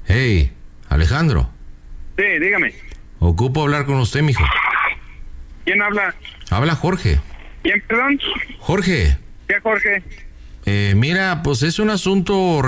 Hey, Alejandro. Sí, dígame. Ocupo hablar con usted, mijo. ¿Quién habla? Habla Jorge. ¿Quién, perdón? Jorge. ¿Qué, Jorge? Mira, pues es un asunto